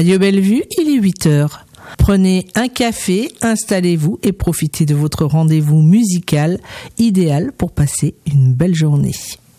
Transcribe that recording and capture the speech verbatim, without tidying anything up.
Radio Bellevue, il est huit heures. Prenez un café, installez-vous et profitez de votre rendez-vous musical idéal pour passer une belle journée.